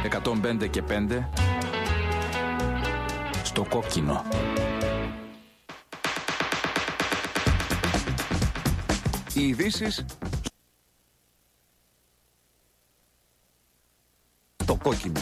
105 και 5 στο κόκκινο. Οι ειδήσεις στο κόκκινο.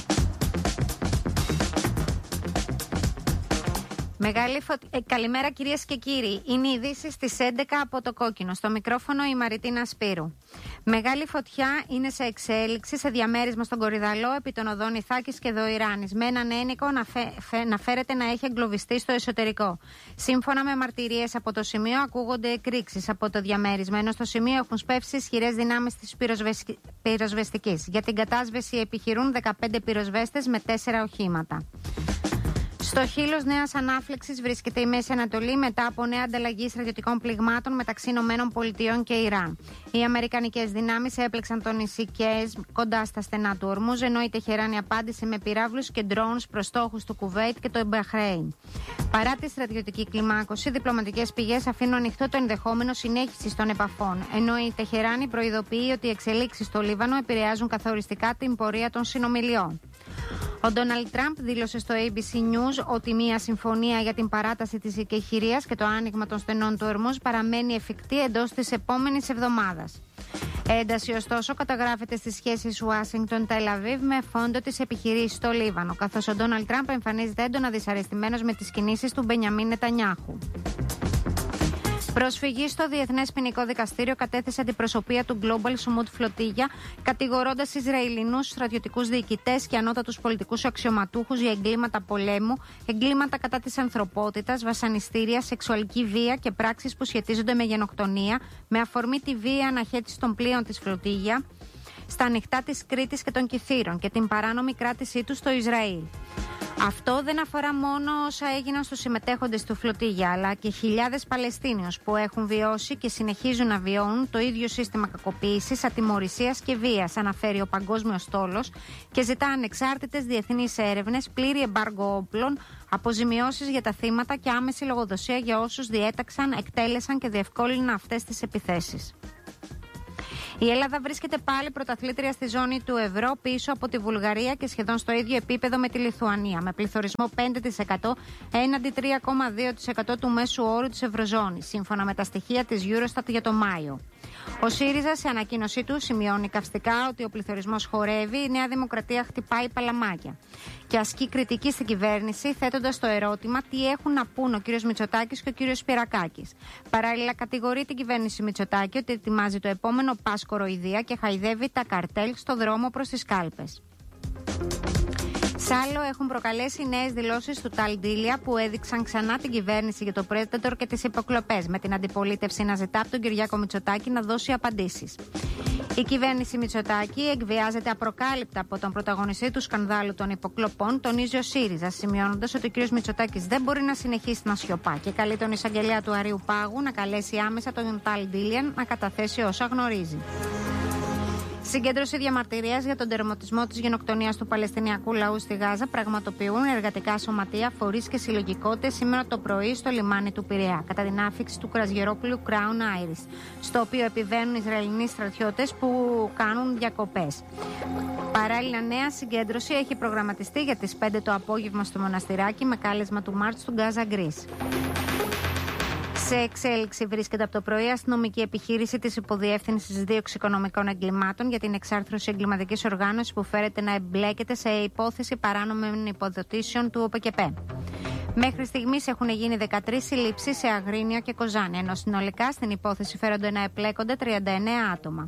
Καλημέρα κυρίες και κύριοι. Είναι οι ειδήσεις στις 11 από το κόκκινο. Στο μικρόφωνο η Μαριτίνα Σπύρου. Μεγάλη φωτιά είναι σε εξέλιξη σε διαμέρισμα στον Κορυδαλό επί των οδών Ιθάκης και Δοϊράνης, με έναν ένικο να φέρεται να έχει εγκλωβιστεί στο εσωτερικό. Σύμφωνα με μαρτυρίες από το σημείο, ακούγονται εκρήξεις από το διαμέρισμα, ενώ στο σημείο έχουν σπεύσει ισχυρές δυνάμεις της πυροσβεστικής. Για την κατάσβεση επιχειρούν 15 πυροσβέστες με 4 οχήματα. Στο χείλος νέας ανάφλεξης βρίσκεται η Μέση Ανατολή μετά από νέα ανταλλαγή στρατιωτικών πληγμάτων μεταξύ ΗΠΑ και Ιράν. Οι αμερικανικές δυνάμεις έπλεξαν το νησί Κέζ κοντά στα στενά του Ορμούζ, ενώ η Τεχεράνη απάντησε με πυράβλους και ντρόουνς προς στόχους του Κουβέιτ και το Μπαχρέιν. Παρά τη στρατιωτική κλιμάκωση, διπλωματικές πηγές αφήνουν ανοιχτό το ενδεχόμενο συνέχισης των επαφών, ενώ η Τεχεράνη προειδοποιεί ότι οι εξελίξεις στο Λίβανο επηρεάζουν καθοριστικά την πορεία των συνομιλιών. Ο Ντόναλντ Τραμπ δήλωσε στο ABC News ότι μια συμφωνία για την παράταση της εκεχηρίας και το άνοιγμα των στενών του Ορμούζ παραμένει εφικτή εντός της επόμενης εβδομάδας. Ένταση, ωστόσο, καταγράφεται στις σχέσεις Ουάσιγκτον-Τελ Αβίβ με φόντο τις επιχειρήσεις στο Λίβανο, καθώς ο Ντόναλντ Τραμπ εμφανίζεται έντονα δυσαρεστημένος με τις κινήσεις του Μπενιαμίν Νετανιάχου. Προσφυγή στο Διεθνές Ποινικό Δικαστήριο κατέθεσε αντιπροσωπεία του Global Summit Flotilla, κατηγορώντας Ισραηλινούς στρατιωτικούς διοικητές και ανώτατους πολιτικούς αξιωματούχους για εγκλήματα πολέμου, εγκλήματα κατά της ανθρωπότητας, βασανιστήρια, σεξουαλική βία και πράξεις που σχετίζονται με γενοκτονία, με αφορμή τη βία αναχέτηση των πλοίων της Flotilla στα ανοιχτά της Κρήτης και των Κυθύρων και την παράνομη κράτησή τους στο Ισραήλ. Αυτό δεν αφορά μόνο όσα έγιναν στους συμμετέχοντες του Φλωτίγια, αλλά και χιλιάδες Παλαιστίνιους που έχουν βιώσει και συνεχίζουν να βιώνουν το ίδιο σύστημα κακοποίησης, ατιμωρησίας και βίας, αναφέρει ο Παγκόσμιος Στόλος και ζητά ανεξάρτητες διεθνείς έρευνες, πλήρη εμπάργκο όπλων, αποζημιώσεις για τα θύματα και άμεση λογοδοσία για όσους διέταξαν, εκτέλεσαν και διευκόλυναν αυτές τις επιθέσεις. Η Ελλάδα βρίσκεται πάλι πρωταθλήτρια στη ζώνη του ευρώ, πίσω από τη Βουλγαρία και σχεδόν στο ίδιο επίπεδο με τη Λιθουανία, με πληθωρισμό 5% έναντι 3,2% του μέσου όρου της Ευρωζώνης, σύμφωνα με τα στοιχεία της Eurostat για το Μάιο. Ο ΣΥΡΙΖΑ σε ανακοίνωσή του σημειώνει καυστικά ότι ο πληθωρισμός χορεύει, η Νέα Δημοκρατία χτυπάει παλαμάκια και ασκεί κριτική στην κυβέρνηση, θέτοντας το ερώτημα τι έχουν να πούν ο κ. Μητσοτάκης και ο κ. Σπυρακάκης. Παράλληλα, κατηγορεί την κυβέρνηση Μητσοτάκη ότι ετοιμάζει το επόμενο πας-κοροϊδία και χαϊδεύει τα καρτέλ στο δρόμο προς τις κάλπες. Σ' άλλο έχουν προκαλέσει νέες δηλώσεις του Ταλντήλια που έδειξαν ξανά την κυβέρνηση για το Predator και τις υποκλοπές, με την αντιπολίτευση να ζητά από τον Κυριάκο Μητσοτάκη να δώσει απαντήσεις. Η κυβέρνηση Μητσοτάκη εκβιάζεται απροκάλυπτα από τον πρωταγωνιστή του σκανδάλου των υποκλοπών, τονίζει ο ΣΥΡΙΖΑ, σημειώνοντας ότι ο κ. Μητσοτάκης δεν μπορεί να συνεχίσει να σιωπά και καλεί τον εισαγγελέα του Αρείου Πάγου να καλέσει άμεσα τον Ταλντήλια να καταθέσει όσα γνωρίζει. Συγκέντρωση διαμαρτυρίας για τον τερματισμό της γενοκτονίας του Παλαιστινιακού λαού στη Γάζα πραγματοποιούν εργατικά σωματεία, φορείς και συλλογικότητες σήμερα το πρωί στο λιμάνι του Πειραιά, κατά την άφιξη του κρασγερόπλοιου Crown Iris, στο οποίο επιβαίνουν Ισραηλινοί στρατιώτες που κάνουν διακοπές. Παράλληλα, νέα συγκέντρωση έχει προγραμματιστεί για τις 5 το απόγευμα στο Μοναστηράκι με κάλεσμα του Μάρτς του Γκάζα Γκρίς. Σε εξέλιξη βρίσκεται από το πρωί αστυνομική επιχείρηση της Υποδιεύθυνσης Δίωξης Οικονομικών Εγκλημάτων για την εξάρθρωση εγκληματικής οργάνωσης που φέρεται να εμπλέκεται σε υπόθεση παράνομων υποδοτήσεων του ΟΠΕΚΕΠΕ. Μέχρι στιγμής έχουν γίνει 13 συλλήψεις σε Αγρίνιο και Κοζάνη, ενώ συνολικά στην υπόθεση φέρονται να εμπλέκονται 39 άτομα.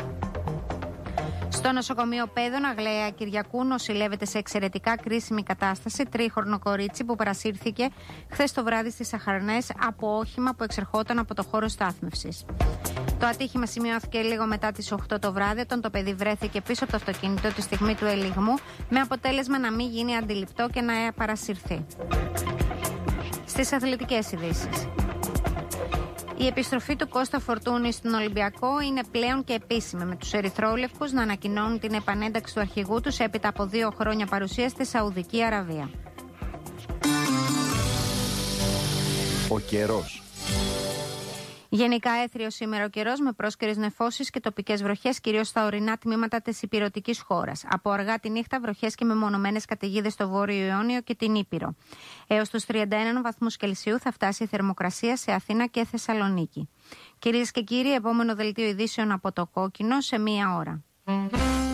Στο νοσοκομείο Πέδων Αγλαία Κυριακού νοσηλεύεται σε εξαιρετικά κρίσιμη κατάσταση τρίχρονο κορίτσι που παρασύρθηκε χθες το βράδυ στις Αχαρνές από όχημα που εξερχόταν από το χώρο στάθμευσης. Το ατύχημα σημειώθηκε λίγο μετά τις 8 το βράδυ, όταν το παιδί βρέθηκε πίσω από το αυτοκίνητο τη στιγμή του ελιγμού, με αποτέλεσμα να μην γίνει αντιληπτό και να παρασυρθεί. Στις αθλητικές ειδήσεις. Η επιστροφή του Κώστα Φορτούνη στον Ολυμπιακό είναι πλέον και επίσημη, με τους ερυθρόλευκους να ανακοινώνουν την επανένταξη του αρχηγού τους έπειτα από 2 χρόνια παρουσία στη Σαουδική Αραβία. Ο καιρός. Γενικά έθριο σήμερα ο καιρός με πρόσκαιρες νεφώσεις και τοπικές βροχές, κυρίως στα ορεινά τμήματα της υπηρετικής χώρας. Από αργά τη νύχτα βροχές και μεμονωμένες καταιγίδες στο Βόρειο Ιόνιο και την Ήπειρο. Έως τους 31 βαθμούς Κελσίου θα φτάσει η θερμοκρασία σε Αθήνα και Θεσσαλονίκη. Κυρίες και κύριοι, επόμενο δελτίο ειδήσεων από το Κόκκινο σε 1 ώρα.